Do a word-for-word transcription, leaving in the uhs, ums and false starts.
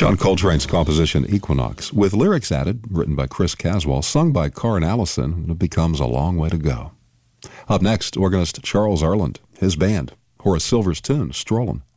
John Coltrane's composition Equinox, with lyrics added, written by Chris Caswell, sung by Karin Allison, it becomes a long way to go. Up next, organist Charles Arland, his band, Horace Silver's tune, Strollin'.